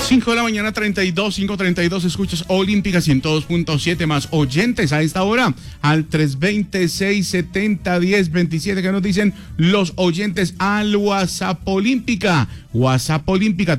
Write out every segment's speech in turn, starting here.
5 de la mañana, 5:32, escuchas Olímpica 102.7, más oyentes a esta hora al 320-670-1027, que nos dicen los oyentes al WhatsApp Olímpica. WhatsApp Olímpica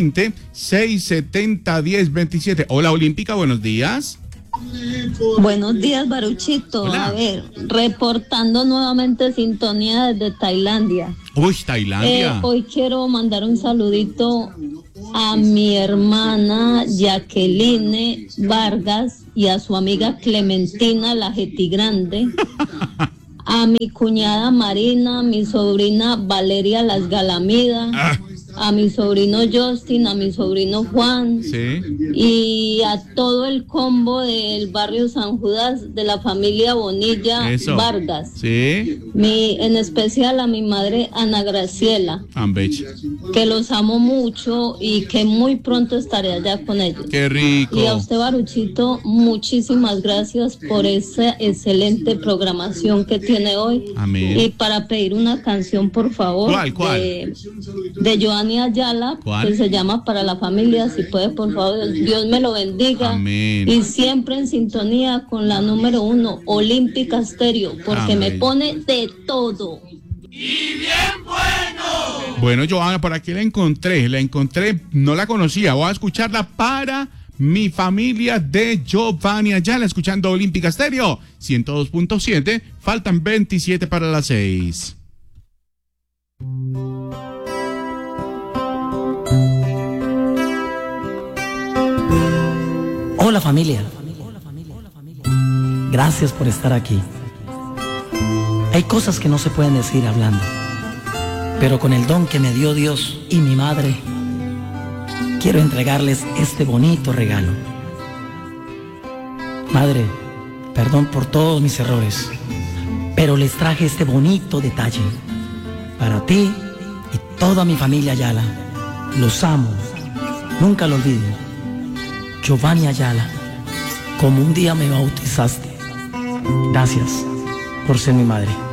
320-670-1027. Hola Olímpica, buenos días. Buenos días, Baruchito. Hola. A ver, reportando nuevamente sintonía desde Tailandia. Uy, Tailandia. Hoy quiero mandar un saludito a mi hermana Jacqueline Vargas y a su amiga Clementina La Grande, a mi cuñada Marina, a mi sobrina Valeria Las Galamidas, a mi sobrino Justin, a mi sobrino Juan, Sí. y a todo el combo del barrio San Judas de la familia Bonilla Eso. Vargas. Sí. En especial a mi madre Ana Graciela, Ambeche. que los amo mucho y que muy pronto estaré allá con ellos. Qué rico. Y a usted, Baruchito, muchísimas gracias por esa excelente programación que tiene hoy. Amén. Y para pedir una canción, por favor, ¿Cuál? de Joanny Ayala, ¿Cuál? que se llama Para la Familia. Si puede, por favor, Dios me lo bendiga. Amén. Y siempre en sintonía con la número 1, Olímpica Stereo, porque Amén. me pone de todo. Bueno, Joana, por aquí la encontré, no la conocía, voy a escucharla para mi familia de Giovanni Ayala, escuchando Olímpica Stereo 102.7, faltan 27 para las 6. Hola familia, gracias por estar aquí. Hay cosas que no se pueden decir hablando, pero con el don que me dio Dios y mi madre, quiero entregarles este bonito regalo. Madre, perdón por todos mis errores, pero les traje este bonito detalle para ti y toda mi familia Ayala. Los amo, nunca lo olviden. Giovanni Ayala, como un día me bautizaste. Gracias por ser mi madre.